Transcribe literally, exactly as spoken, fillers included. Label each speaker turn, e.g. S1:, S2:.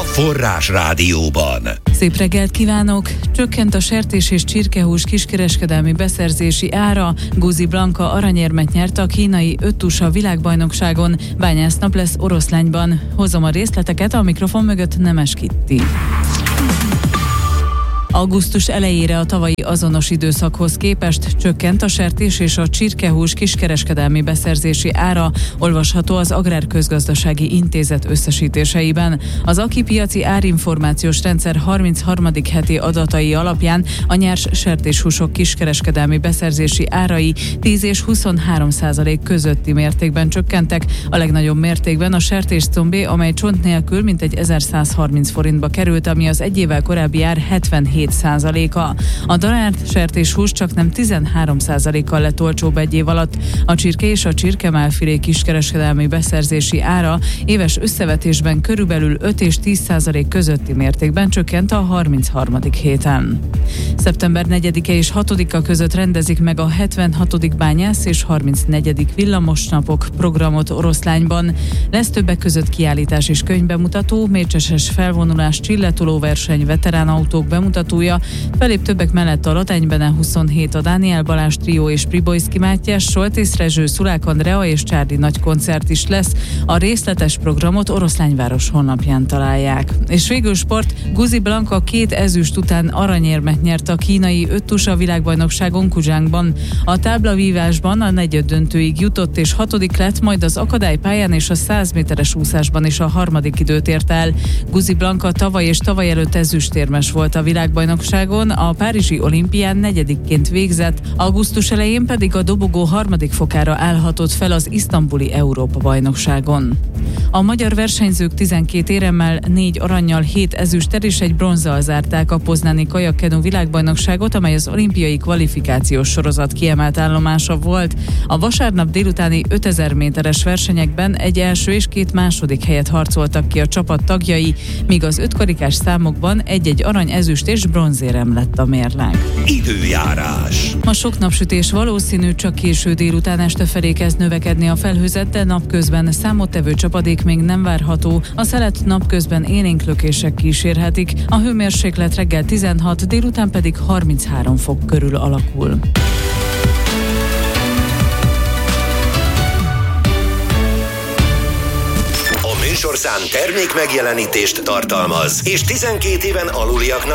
S1: Forrás Rádióban.
S2: Szép reggelt kívánok! Csökkent a sertés és csirkehús kiskereskedelmi beszerzési ára. Guzi Blanka aranyérmet nyert a kínai öttusa világbajnokságon. Bányásznap lesz Oroszlányban. Hozom a részleteket, a mikrofon mögött Nemes Kitti. Augusztus elejére a tavalyi azonos időszakhoz képest csökkent a sertés és a csirkehús kiskereskedelmi beszerzési ára, olvasható az Agrárközgazdasági Intézet összesítéseiben. Az Aki piaci árinformációs rendszer harmincharmadik heti adatai alapján a nyers sertéshúsok kiskereskedelmi beszerzési árai tíz és huszonhárom százalék közötti mértékben csökkentek, a legnagyobb mértékben a sertéscombé, amely csont nélkül mintegy ezerszázharminc forintba került, ami az egy évvel korábbi ár hetvenhét százaléka. A darált sertéshús csak nem tizenhárom százalékkal lett olcsóbb egy év alatt. A csirke és a csirkemálfilé kiskereskedelmi beszerzési ára éves összevetésben körülbelül öt és tíz százalék közötti mértékben csökkent a harmincharmadik héten. Szeptember negyedike és hatodika között rendezik meg a hetvenhatodik bányász és harmincnegyedik villamosnapok programot Oroszlányban. Lesz többek között kiállítás és könyvbemutató, mécseses felvonulás, csilletolóverseny, veteránautók bemutatója, felép többek mellett a Latánybene huszonhét, a Dániel Balázs trió és Pribojszki Mátyás, Soltész Rezső, Szulák Andrea és Csárdi nagy koncert is lesz. A részletes programot Oroszlányváros honlapján találják. És végül sport, Guzi Blanka két ezüst után aranyérmet nyert a kínai öttusa világbajnokságon Kuzsánkban. A táblavívásban a negyeddöntőig jutott és hatodik lett, majd az akadálypályán és a száz méteres úszásban is a harmadik időt ért el. Guzi Blanka tavaly és tavaly előtt ezüstérmes volt a világbajnokságon, a párizsi olimpián negyedikként végzett, augusztus elején pedig a dobogó harmadik fokára állhatott fel az isztambuli Európa-bajnokságon. A magyar versenyzők tizenkét éremmel, négy arannyal, hét ezüsttel és egy bronzzal zárták a poznáni kajakkenu világbajnokságot, amely az olimpiai kvalifikációs sorozat kiemelt állomása volt. A vasárnap délutáni ötezer méteres versenyekben egy első és két második helyet harcoltak ki a csapat tagjai, míg az ötkarikás számokban egy-egy arany, ezüst és bronzérem lett a mérleg.
S1: Időjárás.
S2: Ma sok napsütés valószínű, csak késő délután este felé kezd növekedni a felhőzet, de napközben számottevő csapadék még nem várható. A szelet napközben élénk lökések kísérhetik. A hőmérséklet reggel tizenhat, délután pedig harminchárom fok körül alakul.
S1: A műsorszám termék megjelenítést tartalmaz, és tizenkét éven aluliaknak